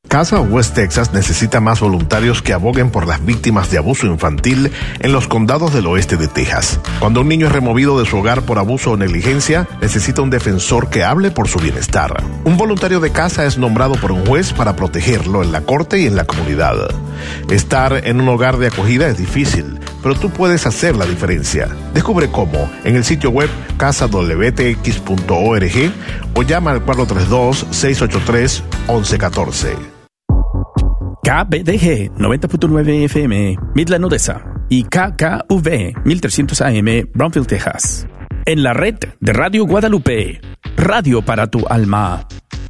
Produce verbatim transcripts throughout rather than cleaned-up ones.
Casa West Texas necesita más voluntarios que aboguen por las víctimas de abuso infantil en los condados del oeste de Texas. Cuando un niño es removido de su hogar por abuso o negligencia, necesita un defensor que hable por su bienestar. Un voluntario de casa es nombrado por un juez para protegerlo en la corte y en la comunidad. Estar en un hogar de acogida es difícil, pero tú puedes hacer la diferencia. Descubre cómo en el sitio web casa w t x punto org o llama al cuatro tres dos, seis ocho tres, once catorce. K B D G noventa punto nueve F M, Midland, Odessa, y K K V mil trescientos A M, Brownsville, Texas. En la red de Radio Guadalupe, radio para tu alma.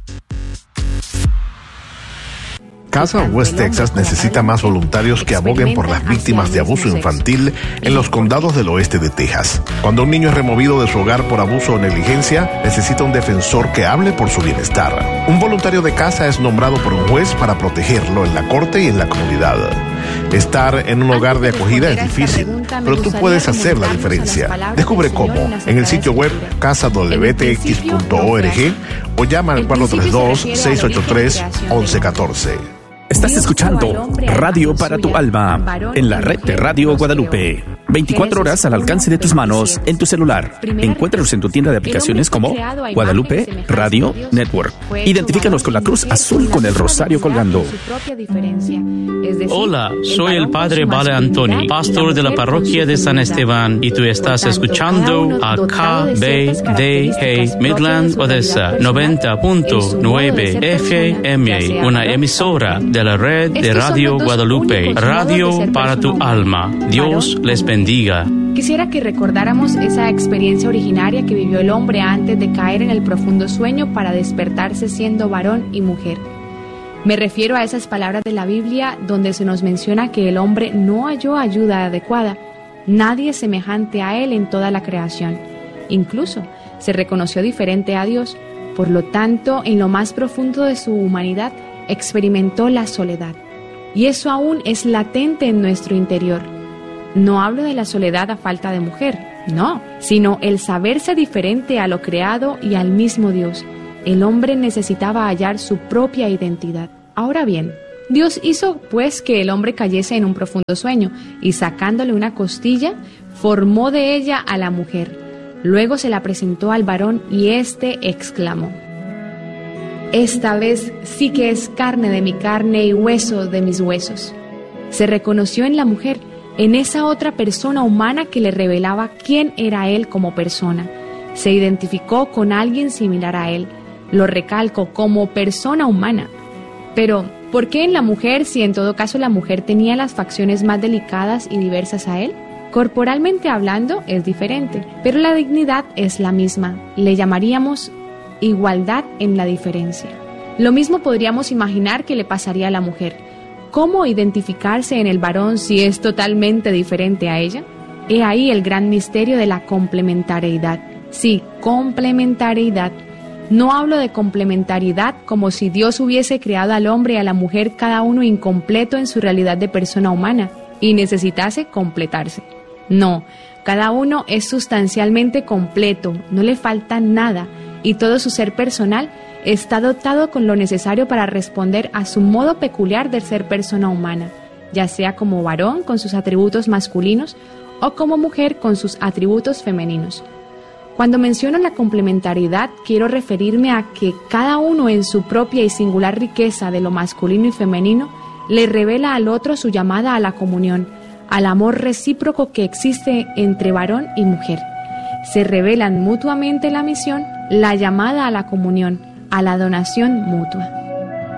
Casa West Texas necesita más voluntarios que aboguen por las víctimas de abuso infantil en los condados del oeste de Texas. Cuando un niño es removido de su hogar por abuso o negligencia, necesita un defensor que hable por su bienestar. Un voluntario de casa es nombrado por un juez para protegerlo en la corte y en la comunidad. Estar en un hogar de acogida es difícil, pero tú puedes hacer la diferencia. Descubre cómo en el sitio web casa w t x punto org o llama al cuatro tres dos, seis ocho tres, once catorce. Estás escuchando Radio para tu alma en la red de Radio Guadalupe. veinticuatro horas al alcance de tus manos en tu celular. Encuéntranos en tu tienda de aplicaciones como Guadalupe Radio Network. Identifícanos con la cruz azul con el rosario colgando. Hola, soy el Padre Vale Antoni, pastor de la parroquia de San Esteban, y tú estás escuchando a K B D G Midland, Odessa, noventa punto nueve F M, una emisora de la red de Radio Guadalupe, radio para tu alma. Dios les bendiga. Quisiera que recordáramos esa experiencia originaria que vivió el hombre antes de caer en el profundo sueño para despertarse siendo varón y mujer. Me refiero a esas palabras de la Biblia donde se nos menciona que el hombre no halló ayuda adecuada, nadie semejante a él en toda la creación. Incluso se reconoció diferente a Dios, por lo tanto, en lo más profundo de su humanidad, experimentó la soledad. Y eso aún es latente en nuestro interior. No hablo de la soledad a falta de mujer, no, sino el saberse diferente a lo creado y al mismo Dios. El hombre necesitaba hallar su propia identidad. Ahora bien, Dios hizo pues que el hombre cayese en un profundo sueño y sacándole una costilla, formó de ella a la mujer. Luego se la presentó al varón y éste exclamó: esta vez sí que es carne de mi carne y hueso de mis huesos. Se reconoció en la mujer, en esa otra persona humana que le revelaba quién era él como persona. Se identificó con alguien similar a él, lo recalco, como persona humana. Pero, ¿por qué en la mujer si en todo caso la mujer tenía las facciones más delicadas y diversas a él? Corporalmente hablando es diferente, pero la dignidad es la misma. Le llamaríamos igualdad en la diferencia. Lo mismo podríamos imaginar que le pasaría a la mujer. ¿Cómo identificarse en el varón si es totalmente diferente a ella? He ahí el gran misterio de la complementariedad. Sí, complementariedad. No hablo de complementariedad como si Dios hubiese creado al hombre y a la mujer cada uno incompleto en su realidad de persona humana y necesitase completarse. No, cada uno es sustancialmente completo, no le falta nada, y todo su ser personal está dotado con lo necesario para responder a su modo peculiar de ser persona humana, ya sea como varón con sus atributos masculinos o como mujer con sus atributos femeninos. Cuando menciono la complementariedad, quiero referirme a que cada uno en su propia y singular riqueza de lo masculino y femenino le revela al otro su llamada a la comunión, al amor recíproco que existe entre varón y mujer. Se revelan mutuamente la misión, la llamada a la comunión, a la donación mutua.